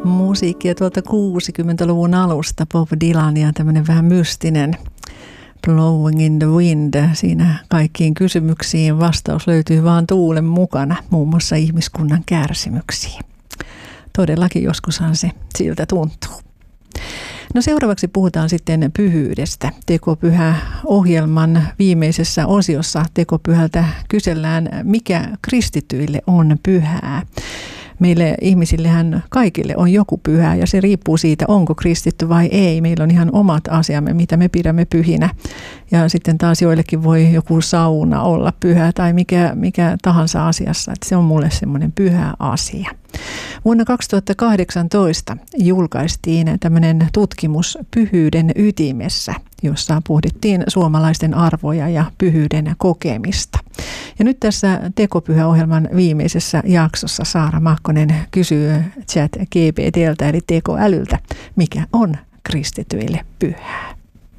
Musiikkia tuolta 60-luvun alusta, Bob Dylan ja tämmöinen vähän mystinen Blowing in the Wind. Siinä kaikkiin kysymyksiin vastaus löytyy vaan tuulen mukana, muun muassa ihmiskunnan kärsimyksiin. Todellakin joskushan se siltä tuntuu. No seuraavaksi puhutaan sitten pyhyydestä. Tekopyhä-ohjelman viimeisessä osiossa Tekopyhältä kysellään, mikä kristityille on pyhää. Meille ihmisillehän kaikille on joku pyhä ja se riippuu siitä, onko kristitty vai ei. Meillä on ihan omat asiamme, mitä me pidämme pyhinä. Ja sitten taas joillekin voi joku sauna olla pyhä tai mikä tahansa asiassa. Että se on mulle semmoinen pyhä asia. Vuonna 2018 julkaistiin tämmöinen tutkimus Pyhyyden ytimessä, jossa pohdittiin suomalaisten arvoja ja pyhyyden kokemista. Ja nyt tässä Tekopyhä-ohjelman viimeisessä jaksossa Saara Makkonen kysyy ChatGPT:ltä eli tekoälyltä, mikä on kristityille pyhää.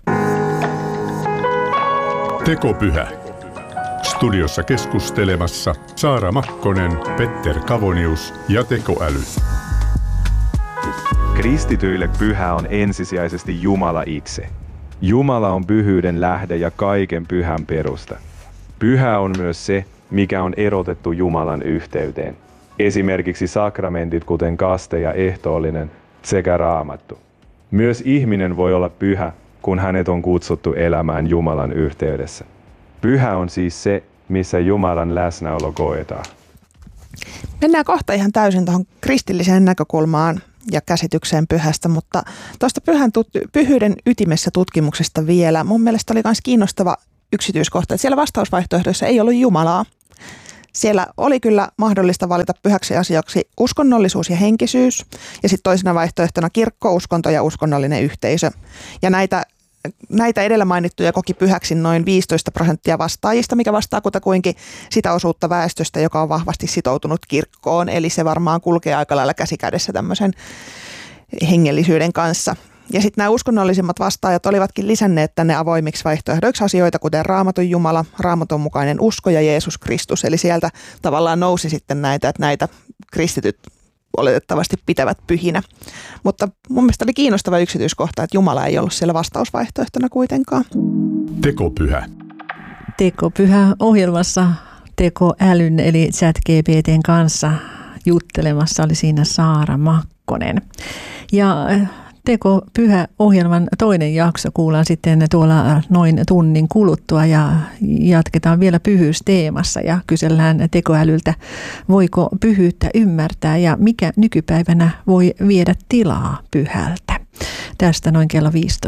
Tekopyhä. Studiossa keskustelemassa Saara Makkonen, Petter Kavonius ja tekoäly. Kristityille pyhä on ensisijaisesti Jumala itse. Jumala on pyhyyden lähde ja kaiken pyhän perusta. Pyhä on myös se, mikä on erotettu Jumalan yhteyteen. Esimerkiksi sakramentit, kuten kaste ja ehtoollinen, sekä Raamattu. Myös ihminen voi olla pyhä, kun hänet on kutsuttu elämään Jumalan yhteydessä. Pyhä on siis se, missä Jumalan läsnäolo koetaan. Mennään kohta ihan täysin tuohon kristilliseen näkökulmaan ja käsitykseen pyhästä, mutta tuosta pyhyyden ytimessä tutkimuksesta vielä. Mun mielestä oli myös kiinnostava yksityiskohta, että siellä vastausvaihtoehdoissa ei ollut Jumalaa. Siellä oli kyllä mahdollista valita pyhäksi asiaksi uskonnollisuus ja henkisyys, ja sitten toisena vaihtoehtona kirkko, uskonto ja uskonnollinen yhteisö. Ja näitä edellä mainittuja koki pyhäksi noin 15% vastaajista, mikä vastaa kutakuinkin sitä osuutta väestöstä, joka on vahvasti sitoutunut kirkkoon. Eli se varmaan kulkee aika lailla käsikädessä tämmöisen hengellisyyden kanssa. Ja sitten nämä uskonnollisimmat vastaajat olivatkin lisänneet tänne avoimiksi vaihtoehdoiksi asioita, kuten Raamatun Jumala, Raamatun mukainen usko ja Jeesus Kristus. Eli sieltä tavallaan nousi sitten näitä, että näitä kristityt oletettavasti pitävät pyhinä. Mutta mun mielestä oli kiinnostava yksityiskohta, että Jumala ei ollut siellä vastausvaihtoehtona kuitenkaan. Tekopyhä. Tekopyhä-ohjelmassa tekoälyn eli ChatGPT:n kanssa juttelemassa oli siinä Saara Makkonen. Ja Tekopyhä-ohjelman toinen jakso kuullaan sitten tuolla noin tunnin kuluttua ja jatketaan vielä pyhyysteemassa ja kysellään tekoälyltä, voiko pyhyyttä ymmärtää ja mikä nykypäivänä voi viedä tilaa pyhältä. Tästä noin kello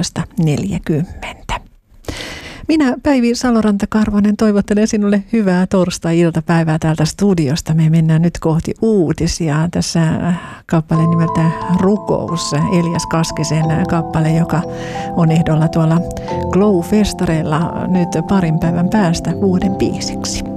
15.40. Minä Päivi Saloranta-Karvonen toivottelen sinulle hyvää torstai-iltapäivää täältä studiosta. Me mennään nyt kohti uutisia. Tässä kappale nimeltä Rukous, Elias Kaskisen kappale, joka on ehdolla tuolla Glow-festareilla nyt parin päivän päästä vuoden biisiksi.